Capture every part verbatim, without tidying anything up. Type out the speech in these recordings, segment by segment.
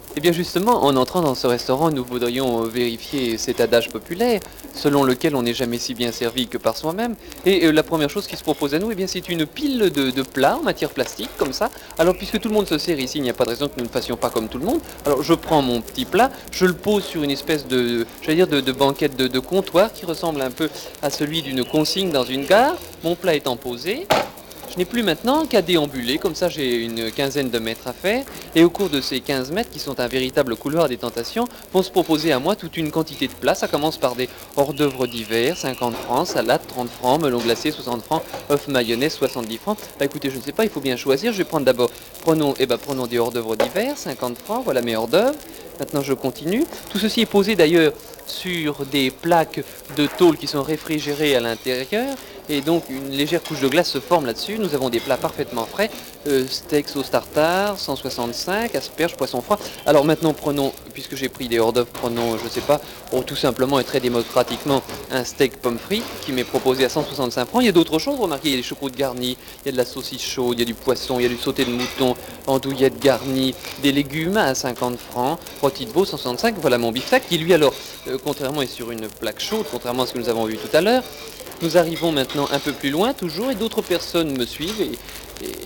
Eh bien justement, en entrant dans ce restaurant, nous voudrions euh, vérifier cet adage populaire, selon lequel on n'est jamais si bien servi que par soi-même. Et euh, la première chose qui se propose à nous, eh bien c'est une pile de, de plats en matière plastique, comme ça. Alors puisque tout le monde se sert ici, il n'y a pas de raison que nous ne fassions pas comme tout le monde. Alors je prends mon petit plat, je le pose sur une espèce de, j'allais dire, de, de banquette de, de comptoir qui ressemble un peu à celui d'une consigne dans une gare. Mon plat étant posé, je n'ai plus maintenant qu'à déambuler, comme ça j'ai une quinzaine de mètres à faire, et au cours de ces quinze mètres, qui sont un véritable couloir des tentations, vont se proposer à moi toute une quantité de plats. Ça commence par des hors-d'œuvre divers, cinquante francs, salade trente francs, melon glacé soixante francs, œuf mayonnaise soixante-dix francs. Bah écoutez, je ne sais pas, il faut bien choisir. Je vais prendre d'abord, prenons, eh ben, prenons des hors-d'œuvre divers, cinquante francs, voilà mes hors-d'œuvre. Maintenant je continue. Tout ceci est posé d'ailleurs sur des plaques de tôle qui sont réfrigérées à l'intérieur. Et donc une légère couche de glace se forme là-dessus. Nous avons des plats parfaitement frais, euh, steak sauce tartare, cent soixante-cinq, asperges, poisson froid. Alors maintenant prenons, puisque j'ai pris des hors d'œuvre, prenons, je sais pas, oh, tout simplement et très démocratiquement un steak pomme frite qui m'est proposé à cent soixante-cinq francs. Il y a d'autres choses, remarquez, il y a des choucroutes garnies, il y a de la saucisse chaude, il y a du poisson, il y a du sauté de mouton, andouillette garnie, des légumes à cinquante francs, rôti de veau cent soixante-cinq. Voilà mon beefsteak qui lui alors, euh, contrairement est sur une plaque chaude, contrairement à ce que nous avons vu tout à l'heure. Nous arrivons maintenant un peu plus loin toujours et d'autres personnes me suivent et, et,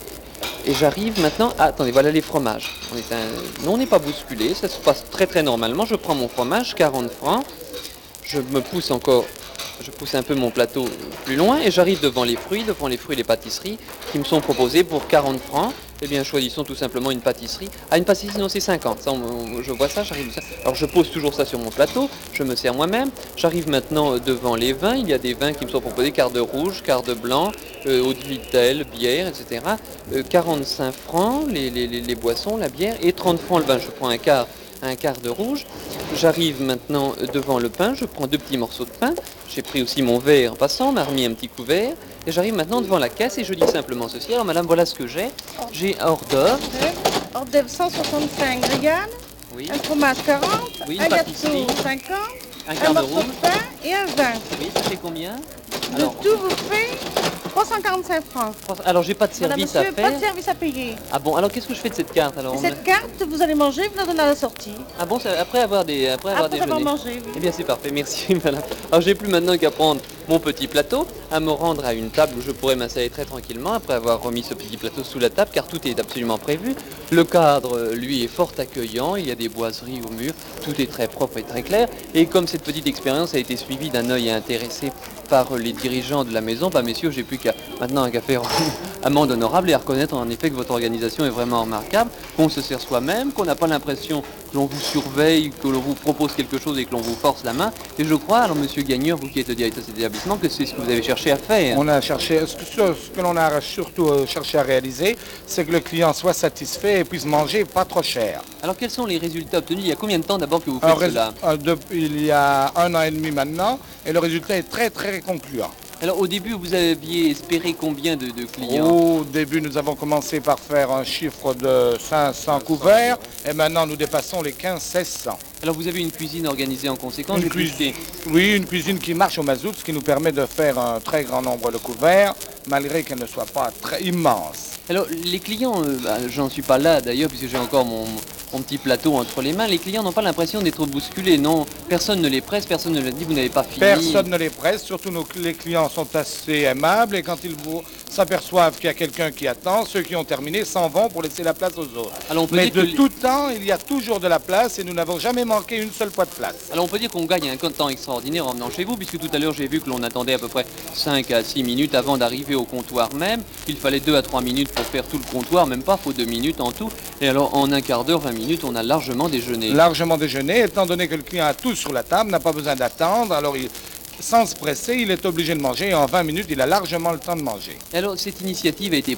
et j'arrive maintenant... Ah, attendez, voilà les fromages. On est un... Non, on n'est pas bousculé, ça se passe très très normalement. Je prends mon fromage, quarante francs, je me pousse encore, je pousse un peu mon plateau plus loin et j'arrive devant les fruits, devant les fruits et les pâtisseries qui me sont proposés pour quarante francs. Eh bien, choisissons tout simplement une pâtisserie. Ah, une pâtisserie, non, c'est cinquante. Ça, on, on, je vois ça, j'arrive. Alors, je pose toujours ça sur mon plateau. Je me sers moi-même. J'arrive maintenant devant les vins. Il y a des vins qui me sont proposés, quart de rouge, quart de blanc, euh, eau de vitelle, bière, et cetera. Euh, quarante-cinq francs les, les, les, les boissons, la bière, et trente francs le vin. Je prends un quart, un quart de rouge. J'arrive maintenant devant le pain. Je prends deux petits morceaux de pain. J'ai pris aussi mon verre en passant, m'a remis un petit couvert. Et j'arrive maintenant devant la caisse et je dis simplement ceci. Alors madame, voilà ce que j'ai. J'ai hors d'œuvre. Hors d'œuvre cent soixante-cinq grégales, Oui. un fromage quarante, Oui, un une gâteau pâtisserie. cinquante, Un un, quart de morceau rouge. de pain et un vin. Oui, ça fait combien? Le Alors, tout vous fait trois cent quarante-cinq francs. alors j'ai pas de Madame, service monsieur, à pas faire. de service à payer. Ah bon, alors qu'est-ce que je fais de cette carte alors? Et on cette me- carte, vous allez manger, vous la donnez à la sortie. Ah bon, ça- après avoir des, après avoir Après avoir déjeuné. mangé, oui. Eh bien c'est parfait, merci. Voilà. Alors j'ai plus maintenant qu'à prendre mon petit plateau, à me rendre à une table où je pourrais m'installer très tranquillement après avoir remis ce petit plateau sous la table car tout est absolument prévu. Le cadre, lui, est fort accueillant, il y a des boiseries au mur, tout est très propre et très clair. Et comme cette petite expérience a été suivie d'un œil intéressé par les dirigeants de la maison, bah messieurs, j'ai plus qu'à maintenant qu'à faire amende honorable et à reconnaître en effet que votre organisation est vraiment remarquable, qu'on se sert soi-même, qu'on n'a pas l'impression que l'on vous surveille, que l'on vous propose quelque chose et que l'on vous force la main. Et je crois, alors monsieur Gagneur, vous qui êtes le directeur de cet établissement, que c'est ce que vous avez cherché à faire. On a cherché, ce que, ce que l'on a surtout euh, cherché à réaliser, c'est que le client soit satisfait et puisse manger pas trop cher. Alors quels sont les résultats obtenus? Il y a combien de temps d'abord que vous Un faites rés- cela? un- depuis il y a un an et demi maintenant, et le résultat est très très concluant. Alors au début, vous aviez espéré combien de, de clients? Au début, nous avons commencé par faire un chiffre de cinq cents couverts, et maintenant nous dépassons les quinze seize cents. Alors vous avez une cuisine organisée en conséquence? Une j'ai pu cuisine, jeter. oui, une cuisine qui marche au mazout, ce qui nous permet de faire un très grand nombre de couverts, malgré qu'elle ne soit pas très immense. Alors les clients, euh, bah, j'en suis pas là d'ailleurs puisque j'ai encore mon, mon petit plateau entre les mains, les clients n'ont pas l'impression d'être bousculés, non, personne ne les presse, personne ne leur dit vous n'avez pas fini. Personne ne les presse, surtout nos, les clients sont assez aimables et quand ils vous s'aperçoivent qu'il y a quelqu'un qui attend, ceux qui ont terminé s'en vont pour laisser la place aux autres. Alors on peut Mais dire de que- tout temps, il y a toujours de la place et nous n'avons jamais manqué une seule fois de place. Alors on peut dire qu'on gagne un temps extraordinaire en venant chez vous, puisque tout à l'heure j'ai vu que l'on attendait à peu près cinq à six minutes avant d'arriver au comptoir même. Il fallait deux à trois minutes pour faire tout le comptoir, même pas, faut deux minutes en tout. Et alors en un quart d'heure, vingt minutes, on a largement déjeuné. Largement déjeuné, étant donné que le client a tout sur la table, n'a pas besoin d'attendre, alors il, sans se presser, il est obligé de manger et en vingt minutes, il a largement le temps de manger. Alors cette initiative a été